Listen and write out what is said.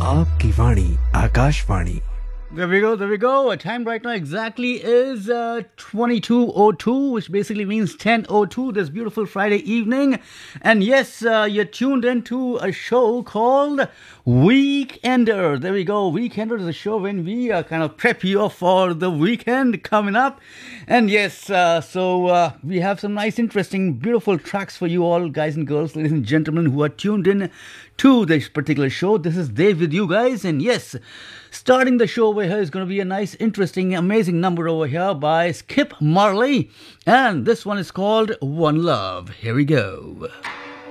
आपकी वाणी Akashvani. There we go. Our time right now exactly is 22:02, which basically means 10:02 this beautiful Friday evening. And yes, you're tuned into a show called Weekender. There we go. Weekender is a show when we kind of prep you for the weekend coming up. And yes, we have some nice, interesting, beautiful tracks for you all, guys and girls, ladies and gentlemen who are tuned in to this particular show. This is Dave with you guys. And yes, starting the show over here is going to be a nice, interesting, amazing number over here by Skip Marley. And this one is called One Love. Here we go.